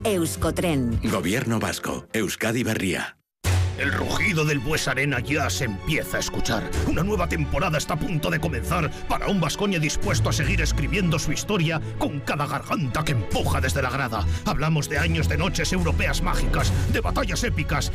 Euskotren. Gobierno vasco. Euskadi Berria. El rugido del Bues-Arena ya se empieza a escuchar. Una nueva temporada está a punto de comenzar para un Baskonia dispuesto a seguir escribiendo su historia con cada garganta que empuja desde la grada. Hablamos de años de noches europeas mágicas, de batallas épicas